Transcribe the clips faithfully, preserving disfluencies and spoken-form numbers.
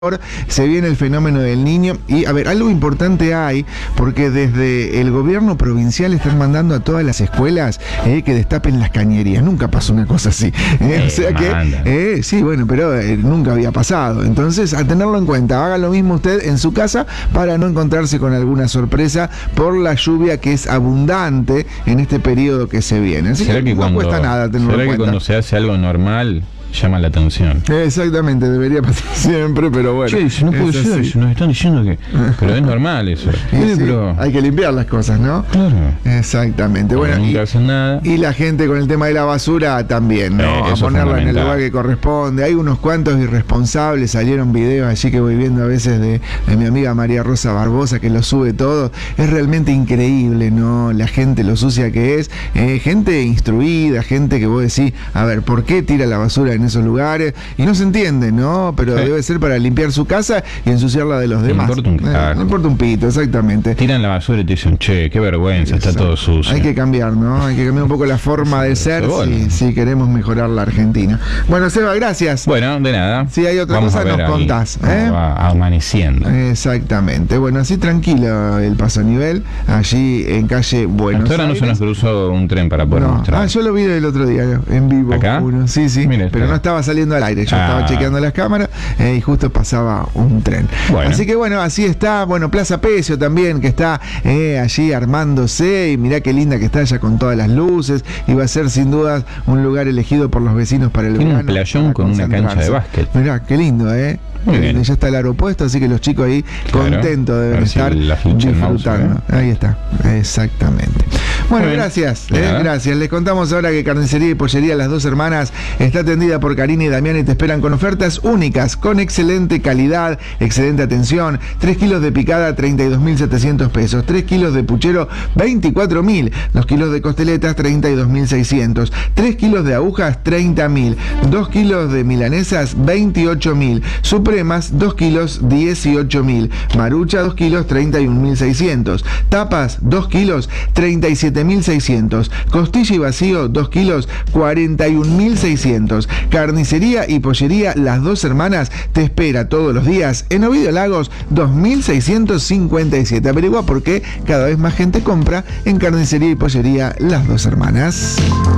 Se viene el fenómeno del Niño y, a ver, algo importante hay, porque desde el gobierno provincial están mandando a todas las escuelas eh, que destapen las cañerías. Nunca pasó una cosa así. Eh, Eh, o sea que, eh, sí, bueno, pero eh, nunca había pasado. Entonces, a tenerlo en cuenta, haga lo mismo usted en su casa para no encontrarse con alguna sorpresa por la lluvia que es abundante en este periodo que se viene. Así ¿Será que, que no cuando, cuesta nada tenerlo ¿será en que cuenta. cuando se hace algo normal llama la atención? Exactamente, debería pasar siempre, pero bueno. Che, si no puede es ser, así. si nos están diciendo que... Pero es normal eso. Y Eh, sí, pero... hay que limpiar las cosas, ¿no? Claro. Exactamente. Como Bueno, y, nunca hacen nada. y la gente con el tema de la basura también, ¿no? Eh, a eso es ponerla en el fundamental. lugar que corresponde. Hay unos cuantos irresponsables, salieron videos allí que voy viendo a veces de, de mi amiga María Rosa Barbosa, que lo sube todo. Es realmente increíble, ¿no? La gente, lo sucia que es. Eh, gente instruida, gente que vos decís, a ver, ¿por qué tira la basura en esos lugares? Y no se entiende, ¿no? Pero Sí. debe ser para limpiar su casa y ensuciarla de los No demás. importa un Eh, carajo. no importa un pito, exactamente. Tiran la basura y te dicen, che, qué vergüenza, está Exacto. todo sucio. Hay que cambiar, ¿no? Hay que cambiar un poco la forma de ser Bueno. si, si queremos mejorar la Argentina. Bueno, Seba, gracias. Bueno, de nada. Si hay otra Vamos cosa, a ver nos ahí contás, cómo ¿eh? va amaneciendo. Exactamente. Bueno, así tranquilo el paso a nivel, allí en calle Buenos Hasta ahora no Aires. se nos cruzó un tren para poder No. mostrar. Ah, yo lo vi el otro día en vivo. ¿Acá? Uno. Sí, sí. Mire, pero espera. no estaba saliendo al aire. Yo Ah. estaba chequeando las cámaras eh, y justo pasaba un tren. Bueno. Así que bueno, así está. Bueno, Plaza Pecio también, que está eh, allí armándose. Y mirá qué linda que está ya con todas las luces. Y va a ser sin duda un lugar elegido por los vecinos para el Tiene un verano. playón para con una cancha de concentrarse. básquet. Mirá, qué lindo, ¿eh? Muy Qué bien. lindo. Ya está el aeropuerto, así que los chicos ahí Claro. contentos A deben ver si estar la ficha en mouse, disfrutando. Ahí está, exactamente. Bueno, Muy bien. gracias, De eh, nada. gracias. Les contamos ahora que Carnicería y Pollería Las Dos Hermanas está atendida por Karina y Damián y te esperan con ofertas únicas, con excelente calidad, excelente atención. tres kilos de picada, treinta y dos mil setecientos pesos. tres kilos de puchero, veinticuatro mil. dos kilos de costeletas, treinta y dos mil seiscientos. tres kilos de agujas, treinta mil. dos kilos de milanesas, veintiocho mil. Supremas, dos kilos, dieciocho mil. Marucha, dos kilos, treinta y un mil seiscientos. Tapas, dos kilos, treinta y siete mil seiscientos. Costilla y vacío, dos kilos, cuarenta y un mil seiscientos. Carnicería y Pollería Las Dos Hermanas te espera todos los días en Ovidio Lagos dos mil seiscientos cincuenta y siete. Averigua por qué cada vez más gente compra en Carnicería y Pollería Las Dos Hermanas.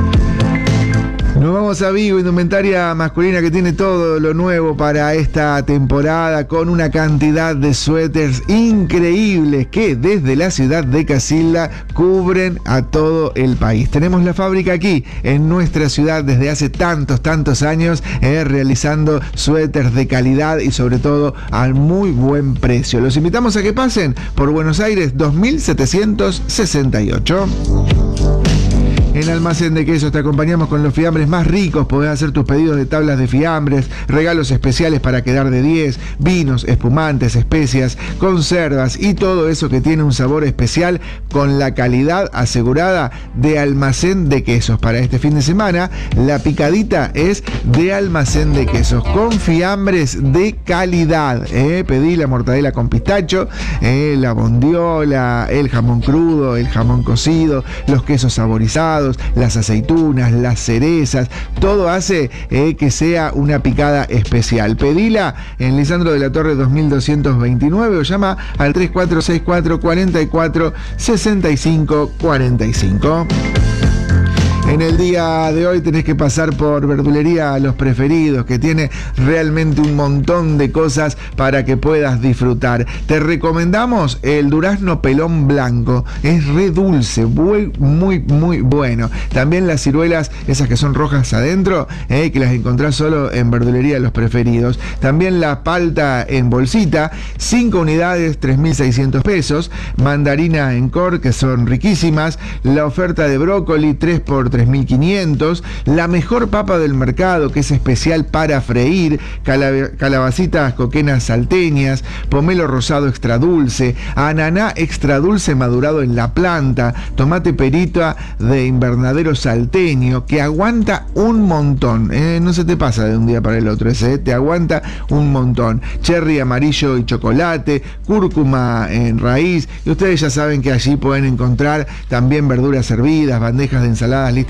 Nos vamos a Vigo, indumentaria masculina que tiene todo lo nuevo para esta temporada, con una cantidad de suéteres increíbles que desde la ciudad de Casilda cubren a todo el país. Tenemos la fábrica aquí en nuestra ciudad desde hace tantos, tantos años, eh, realizando suéteres de calidad y sobre todo al muy buen precio. Los invitamos a que pasen por Buenos Aires dos mil setecientos sesenta y ocho. En Almacén de Quesos te acompañamos con los fiambres más ricos. Podés hacer tus pedidos de tablas de fiambres, regalos especiales para quedar de diez, vinos, espumantes, especias, conservas y todo eso que tiene un sabor especial con la calidad asegurada de Almacén de Quesos. Para este fin de semana, la picadita es de Almacén de Quesos, con fiambres de calidad. ¿eh? Pedí la mortadela con pistacho, eh, la bondiola, el jamón crudo, el jamón cocido, los quesos saborizados, las aceitunas, las cerezas, todo hace eh, que sea una picada especial. Pedila en Lisandro de la Torre dos mil doscientos veintinueve o llama al tres cuatro seis cuatro, cuatro cuatro, seis cinco cuatro cinco. En el día de hoy tenés que pasar por Verdulería Los Preferidos, que tiene realmente un montón de cosas para que puedas disfrutar. Te recomendamos el durazno pelón blanco, es re dulce, muy, muy, muy bueno. También las ciruelas, esas que son rojas adentro, eh, que las encontrás solo en Verdulería Los Preferidos. También la palta en bolsita, cinco unidades, tres mil seiscientos pesos. Mandarina en cor, que son riquísimas. La oferta de brócoli, tres por tres mil quinientos. La mejor papa del mercado, que es especial para freír. Calab- calabacitas coquenas salteñas. Pomelo rosado extra dulce. Ananá extra dulce madurado en la planta. Tomate perita de invernadero salteño, que aguanta un montón. Eh, no se te pasa de un día para el otro ese, eh, te aguanta un montón. Cherry amarillo y chocolate. Cúrcuma en raíz. Y ustedes ya saben que allí pueden encontrar también verduras hervidas, bandejas de ensaladas listas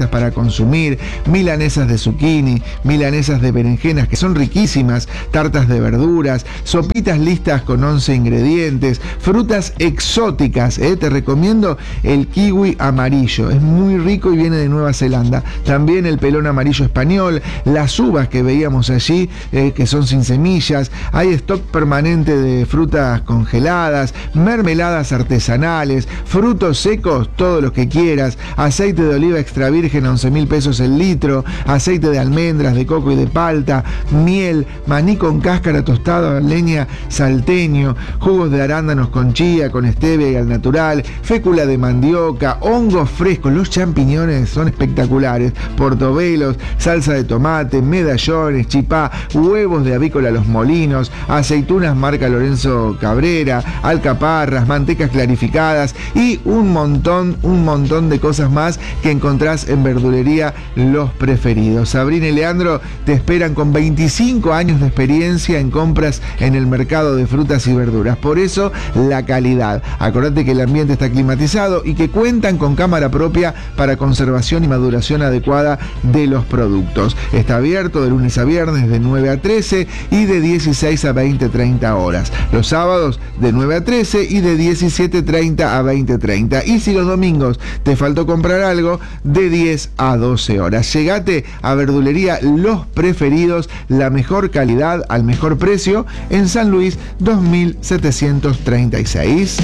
listas para consumir, milanesas de zucchini, milanesas de berenjenas que son riquísimas, tartas de verduras, sopitas listas con once ingredientes, frutas exóticas, ¿eh? Te recomiendo el kiwi amarillo, es muy rico y viene de Nueva Zelanda. También el pelón amarillo español, las uvas que veíamos allí, eh, que son sin semillas, hay stock permanente de frutas congeladas, mermeladas artesanales, frutos secos, todo lo que quieras, aceite de oliva extra virgen a once mil pesos el litro, aceite de almendras, de coco y de palta, miel, maní con cáscara tostada, leña salteño, jugos de arándanos con chía, con stevia y al natural, fécula de mandioca, hongos frescos, los champiñones son espectaculares, portobelos, salsa de tomate, medallones, chipá, huevos de avícola Los Molinos, aceitunas marca Lorenzo Cabrera, alcaparras, mantecas clarificadas y un montón, un montón de cosas más que encontrás en verdulería Los Preferidos. Sabrina y Leandro te esperan con veinticinco años de experiencia en compras en el mercado de frutas y verduras. Por eso la calidad. Acordate que el ambiente está climatizado y que cuentan con cámara propia para conservación y maduración adecuada de los productos. Está abierto de lunes a viernes de nueve a trece y de dieciséis a veinte treinta horas. Los sábados de nueve a trece y de diecisiete treinta a veinte treinta. Y si los domingos te faltó comprar algo, de diez a doce horas. Llegate a verdulería Los Preferidos, la mejor calidad al mejor precio en San Luis dos mil setecientos treinta y seis.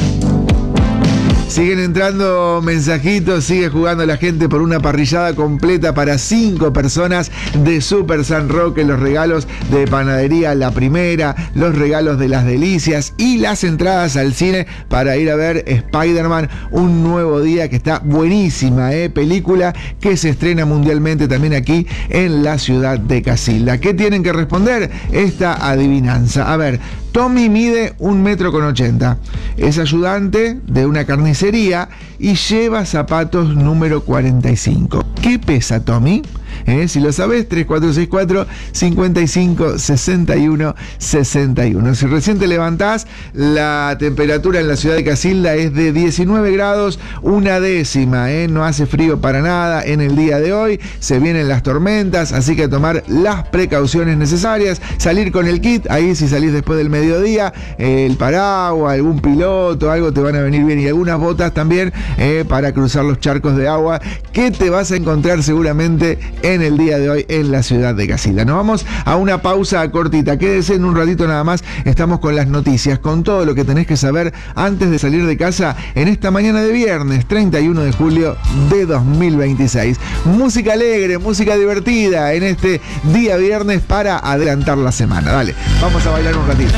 Siguen entrando mensajitos, sigue jugando la gente por una parrillada completa para cinco personas de Super San Roque, los regalos de Panadería La Primera, los regalos de Las Delicias y las entradas al cine para ir a ver Spider-Man, un nuevo día, que está buenísima, ¿eh? Película que se estrena mundialmente también aquí en la ciudad de Casilda. ¿Qué tienen que responder? Esta adivinanza. A ver, Tommy mide un metro con ochenta, es ayudante de una carnicería y lleva zapatos número cuarenta y cinco. ¿Qué pesa Tommy? ¿Eh? Si lo sabes, tres cuatro seis cuatro, cinco cinco, seis uno, seis uno. Si recién te levantás, la temperatura en la ciudad de Casilda es de diecinueve grados, una décima, ¿eh? No hace frío para nada en el día de hoy, se vienen las tormentas, así que tomar las precauciones necesarias, salir con el kit, ahí si salís después del mediodía, eh, el paraguas, algún piloto, algo te van a venir bien, y algunas botas también eh, para cruzar los charcos de agua que te vas a encontrar seguramente en el día de hoy en la ciudad de Casilda. Nos vamos a una pausa cortita, quédese en un ratito nada más, estamos con las noticias, con todo lo que tenés que saber antes de salir de casa en esta mañana de viernes treinta y uno de julio de dos mil veintiséis. Música alegre, música divertida en este día viernes para adelantar la semana. Dale, vamos a bailar un ratito.